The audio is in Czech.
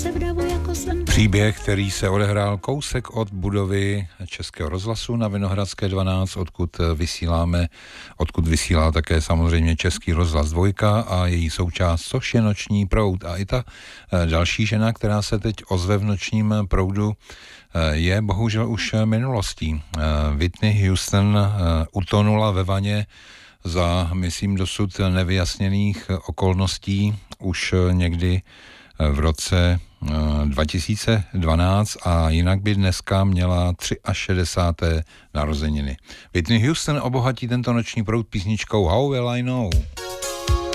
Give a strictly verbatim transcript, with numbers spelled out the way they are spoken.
Příběh, který se odehrál kousek od budovy Českého rozhlasu na Vinohradské dvanáct, odkud vysíláme, odkud vysílá také samozřejmě Český rozhlas dvojka a její součást, což je Noční proud. A i ta další žena, která se teď ozve v Nočním proudu, je bohužel už minulostí. Whitney Houston utonula ve vaně za, myslím, dosud nevyjasněných okolností už někdy v roce dva tisíce dvanáct a jinak by dneska měla šedesáté třetí narozeniny. Whitney Houston obohatí tento Noční proud písničkou How Will I Know.